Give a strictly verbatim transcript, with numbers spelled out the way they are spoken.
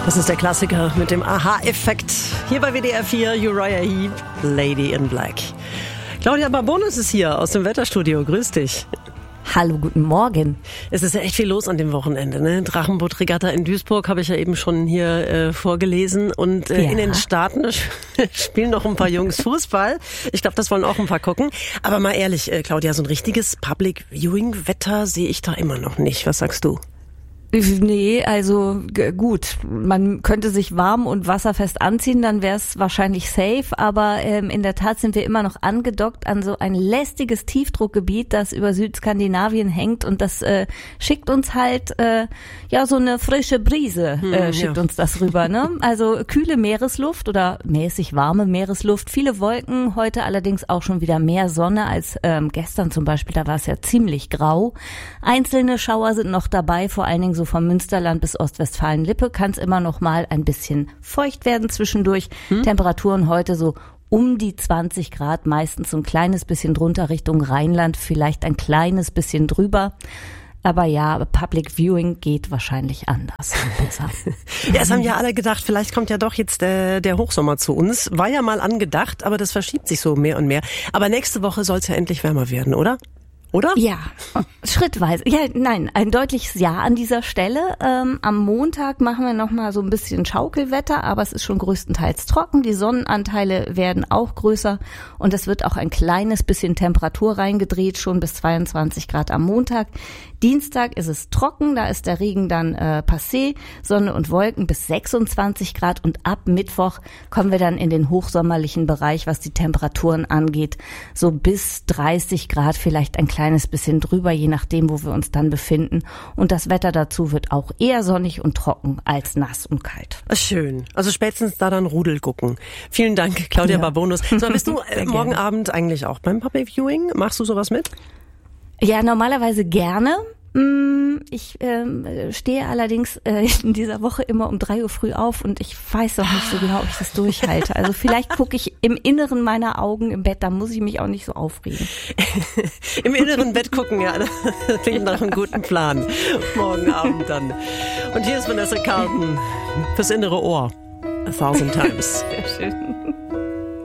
Das ist der Klassiker mit dem Aha-Effekt. Hier bei W D R vier, Uriah Heep, Lady in Black. Claudia Barbonis ist hier aus dem Wetterstudio. Grüß dich. Hallo, guten Morgen. Es ist ja echt viel los an dem Wochenende, ne? Drachenboot-Regatta in Duisburg habe ich ja eben schon hier äh, vorgelesen. Und äh, ja. in den Staaten spielen noch ein paar Jungs Fußball. Ich glaube, das wollen auch ein paar gucken. Aber mal ehrlich, äh, Claudia, so ein richtiges Public-Viewing-Wetter sehe ich da immer noch nicht. Was sagst du? Nee, also g- gut, man könnte sich warm und wasserfest anziehen, dann wäre es wahrscheinlich safe, aber ähm, in der Tat sind wir immer noch angedockt an so ein lästiges Tiefdruckgebiet, das über Südskandinavien hängt, und das äh, schickt uns halt äh, ja so eine frische Brise, äh, hm, schickt ja. uns das rüber, ne? Also kühle Meeresluft oder mäßig warme Meeresluft, viele Wolken, heute allerdings auch schon wieder mehr Sonne als ähm, gestern zum Beispiel, da war es ja ziemlich grau. Einzelne Schauer sind noch dabei, vor allen Dingen so vom Münsterland bis Ostwestfalen-Lippe kann es immer noch mal ein bisschen feucht werden zwischendurch. Hm? Temperaturen heute so um die zwanzig Grad, meistens so ein kleines bisschen drunter Richtung Rheinland, vielleicht ein kleines bisschen drüber. Aber ja, Public Viewing geht wahrscheinlich anders. Ja, es haben ja alle gedacht, vielleicht kommt ja doch jetzt der, der Hochsommer zu uns. War ja mal angedacht, aber das verschiebt sich so mehr und mehr. Aber nächste Woche soll es ja endlich wärmer werden, oder? Oder? Ja, schrittweise. Ja, nein, ein deutliches Ja an dieser Stelle. Ähm, am Montag machen wir nochmal so ein bisschen Schaukelwetter, aber es ist schon größtenteils trocken. Die Sonnenanteile werden auch größer und es wird auch ein kleines bisschen Temperatur reingedreht, schon bis zweiundzwanzig Grad am Montag. Dienstag ist es trocken, da ist der Regen dann äh, passé, Sonne und Wolken bis sechsundzwanzig Grad, und ab Mittwoch kommen wir dann in den hochsommerlichen Bereich, was die Temperaturen angeht, so bis dreißig Grad, vielleicht ein kleines bisschen drüber, je nachdem, wo wir uns dann befinden. Und das Wetter dazu wird auch eher sonnig und trocken als nass und kalt. Schön. Also spätestens da dann Rudel gucken. Vielen Dank, Claudia Ja. Barbonis. So, bist du äh, morgen Abend eigentlich auch beim Public Viewing? Machst du sowas mit? Ja, normalerweise gerne. Ich ähm, stehe allerdings äh, in dieser Woche immer um drei Uhr früh auf und ich weiß noch nicht so genau, ob ich das durchhalte. Also vielleicht gucke ich im Inneren meiner Augen im Bett, da muss ich mich auch nicht so aufregen. Im inneren Bett gucken, ja, das klingt nach einem guten Plan. Morgen Abend dann. Und hier ist Vanessa Carlton fürs innere Ohr. A thousand times. Sehr schön.